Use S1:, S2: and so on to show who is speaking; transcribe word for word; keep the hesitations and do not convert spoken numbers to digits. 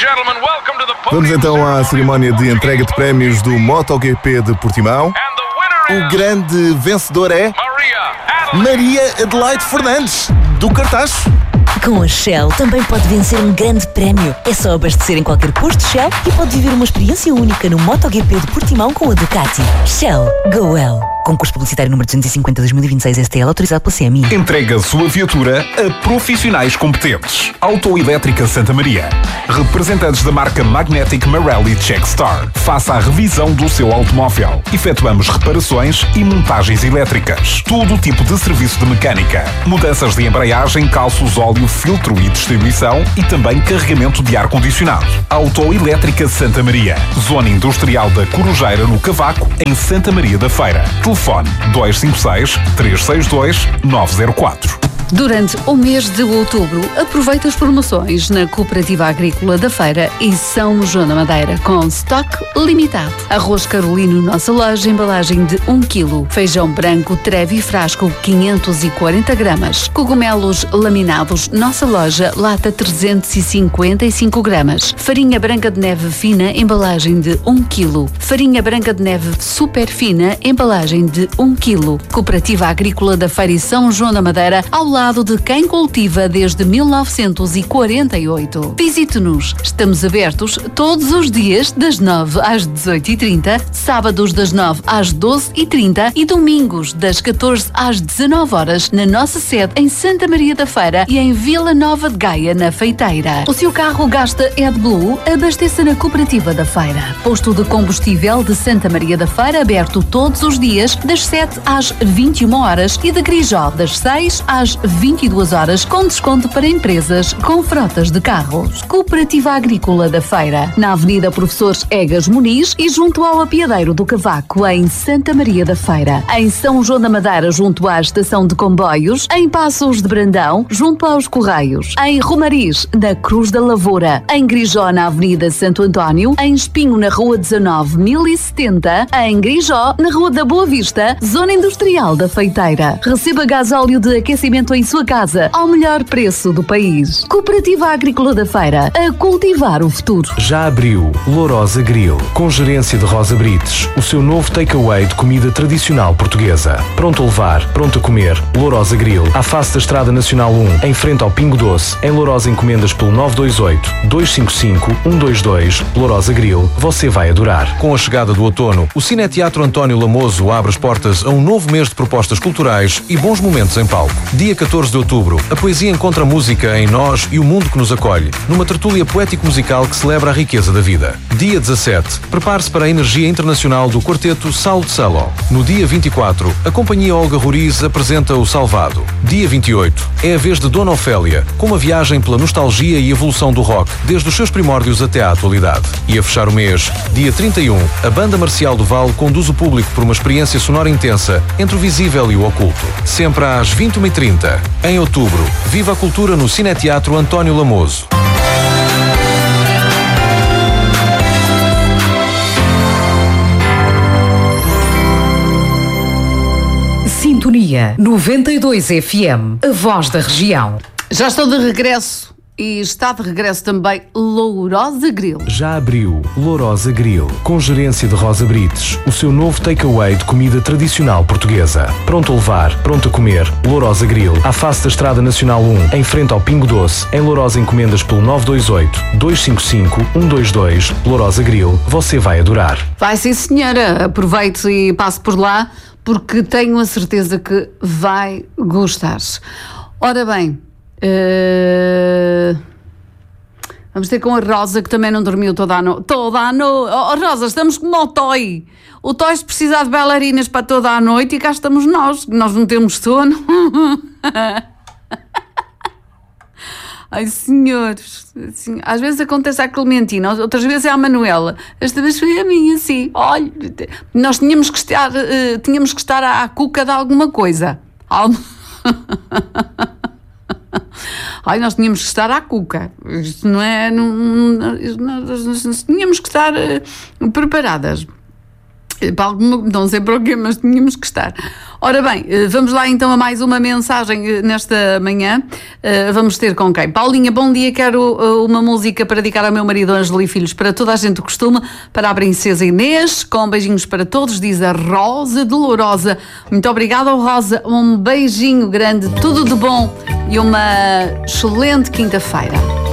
S1: Vamos então à cerimónia de entrega de prémios do MotoGP de Portimão. O grande vencedor é Maria Adelaide Fernandes, do Cartacho.
S2: Com a Shell também pode vencer um grande prémio. É só abastecer em qualquer posto Shell e pode viver uma experiência única no MotoGP de Portimão com a Ducati. Shell, go well. Concurso publicitário número duzentos e cinquenta de dois mil e vinte e seis S T L, autorizado pela C M I.
S3: Entrega a sua viatura a profissionais competentes. Autoelétrica Santa Maria. Representantes da marca Magnetic Marelli Checkstar. Faça a revisão do seu automóvel. Efetuamos reparações e montagens elétricas. Todo tipo de serviço de mecânica. Mudanças de embreagem, calços, óleo, filtro e distribuição e também carregamento de ar-condicionado. Autoelétrica Santa Maria. Zona Industrial da Corujeira, no Cavaco, em Santa Maria da Feira. Telefone dois cinco seis, três seis dois, nove zero quatro.
S4: Durante o mês de outubro, aproveita as promoções na Cooperativa Agrícola da Feira e São João da Madeira, com estoque limitado. Arroz Carolino, nossa loja, embalagem de um quilo. Feijão branco, Trevi frasco, quinhentos e quarenta gramas. Cogumelos laminados, nossa loja, lata trezentos e cinquenta e cinco gramas. Farinha branca de neve fina, embalagem de um quilo. Farinha branca de neve super fina, embalagem de um quilo. Cooperativa Agrícola da Feira e São João da Madeira, ao lado de quem cultiva desde mil novecentos e quarenta e oito. Visite-nos. Estamos abertos todos os dias das nove às dezoito e trinta, sábados das nove às doze e trinta e domingos das catorze às dezanove horas na nossa sede em Santa Maria da Feira e em Vila Nova de Gaia, na Feiteira. O seu carro gasta AdBlue? Abasteça na Cooperativa da Feira. Posto de combustível de Santa Maria da Feira, aberto todos os dias das sete às vinte e uma horas e de Grijó das seis às vinte e duas horas, com desconto para empresas com frotas de carros. Cooperativa Agrícola da Feira, na Avenida Professores Egas Muniz e junto ao Apiadeiro do Cavaco, em Santa Maria da Feira. Em São João da Madeira, junto à Estação de Comboios. Em Passos de Brandão, junto aos Correios. Em Romariz, na Cruz da Lavoura. Em Grijó, na Avenida Santo António. Em Espinho, na Rua dezanove mil e setenta. Em Grijó, na Rua da Boa Vista, Zona Industrial da Feiteira. Receba gasóleo de aquecimento em sua casa, ao melhor preço do país. Cooperativa Agrícola da Feira, a cultivar o futuro.
S5: Já abriu Lourosa Grill, com gerência de Rosa Brites, o seu novo takeaway de comida tradicional portuguesa. Pronto a levar, pronto a comer. Lourosa Grill, à face da Estrada Nacional um, em frente ao Pingo Doce. Em Lourosa, encomendas pelo nove dois oito, dois cinco cinco, um dois dois. Lourosa Grill, você vai adorar. Com a chegada do outono, o Cineteatro António Lamoso abre as portas a um novo mês de propostas culturais e bons momentos em palco. Dia catorze de outubro, a poesia encontra a música em nós e o mundo que nos acolhe, numa tertúlia poético-musical que celebra a riqueza da vida. Dia dezassete, prepare-se para a energia internacional do quarteto Sal de Salo. No dia vinte e quatro, a companhia Olga Roriz apresenta o Salvado. Dia vinte e oito, é a vez de Dona Ofélia, com uma viagem pela nostalgia e evolução do rock, desde os seus primórdios até à atualidade. E a fechar o mês, dia trinta e um, a Banda Marcial do Val conduz o público por uma experiência sonora intensa entre o visível e o oculto. Sempre às vinte e uma e trinta. Em outubro, viva a cultura no Cineteatro António Lamoso.
S6: Sintonia noventa e dois F M, a voz da região.
S4: Já estou de regresso. E está de regresso também Lourosa Grill.
S5: Já abriu Lourosa Grill, com gerência de Rosa Brites, o seu novo takeaway de comida tradicional portuguesa. Pronto a levar, pronto a comer. Lourosa Grill, à face da Estrada Nacional um, em frente ao Pingo Doce. Em Lourosa, encomendas pelo nove dois oito, dois cinco cinco, um dois dois. Lourosa Grill, você vai adorar.
S4: Vai sim, senhora. Aproveite e passe por lá, porque tenho a certeza que vai gostar. Ora bem, Uh, vamos ter com a Rosa, que também não dormiu toda a noite. Toda a noite. Oh, Rosa, estamos como o Toy. O Toy se precisar de bailarinas para toda a noite e cá estamos nós. Nós não temos sono. Ai, senhores. Assim, às vezes acontece à Clementina, outras vezes é à Manuela. Esta vez foi a mim, assim. Olha, nós tínhamos que estar, uh, tínhamos que estar à, à cuca de alguma coisa. Al... Ai, nós tínhamos que estar à cuca. Isto não é... Não, não, nós tínhamos que estar uh, preparadas. Não sei para o quê, mas tínhamos que estar. Ora bem, vamos lá então a mais uma mensagem nesta manhã. Vamos ter com quem? Paulinha, bom dia, quero uma música para dedicar ao meu marido Ângelo e filhos, para toda a gente do costume, para a princesa Inês, com beijinhos para todos, diz a Rosa de Lourosa. Muito obrigada, Rosa, um beijinho grande, tudo de bom e uma excelente quinta-feira.